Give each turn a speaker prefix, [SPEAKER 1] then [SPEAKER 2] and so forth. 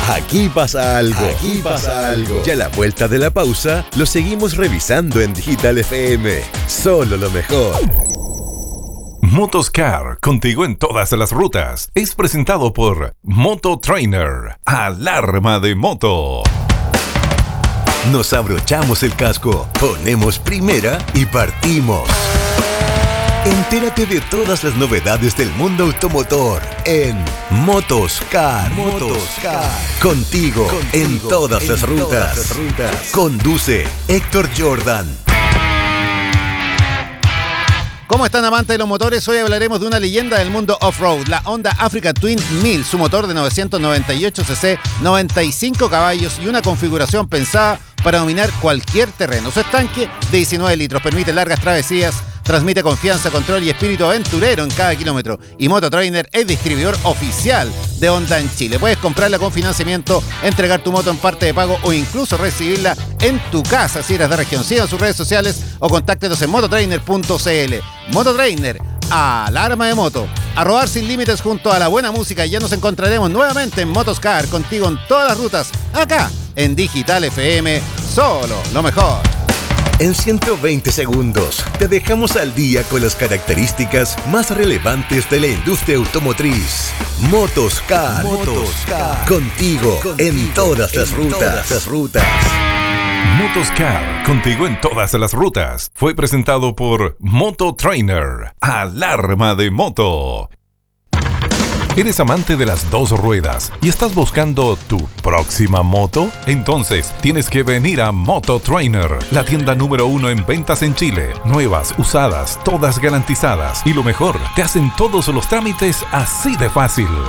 [SPEAKER 1] Aquí pasa algo. Aquí pasa algo. Y a la vuelta de la pausa, lo seguimos revisando en Digital FM. Solo lo mejor.
[SPEAKER 2] Motoscar, contigo en todas las rutas. Es presentado por Moto Trainer. Alarma de moto.
[SPEAKER 1] Nos abrochamos el casco, ponemos primera y partimos. Entérate de todas las novedades del mundo automotor en Motoscar. Contigo en todas las rutas. Conduce Héctor Jordan.
[SPEAKER 3] ¿Cómo están, amantes de los motores? Hoy hablaremos de una leyenda del mundo off-road, la Honda Africa Twin 1000, su motor de 998 cc, 95 caballos y una configuración pensada para dominar cualquier terreno. Su estanque de 19 litros permite largas travesías, transmite confianza, control y espíritu aventurero en cada kilómetro. Y Moto Trainer es distribuidor oficial de Honda en Chile. Puedes comprarla con financiamiento, entregar tu moto en parte de pago o incluso recibirla en tu casa si eres de región. Sigan sus redes sociales o contáctenos en mototrainer.cl. Moto Trainer, alarma de moto. A rodar sin límites junto a la buena música. Ya nos encontraremos nuevamente en Motoscar, contigo en todas las rutas, acá en Digital FM. Solo lo mejor.
[SPEAKER 1] En 120 segundos te dejamos al día con las características más relevantes de la industria automotriz. Motoscar. Contigo en todas las rutas.
[SPEAKER 2] Motoscar, contigo en todas las rutas. Fue presentado por Moto Trainer. Alarma de moto. ¿Eres amante de las dos ruedas y estás buscando tu próxima moto? Entonces tienes que venir a Moto Trainer, la tienda número 1 en ventas en Chile. Nuevas, usadas, todas garantizadas. Y lo mejor, te hacen todos los trámites así de fácil.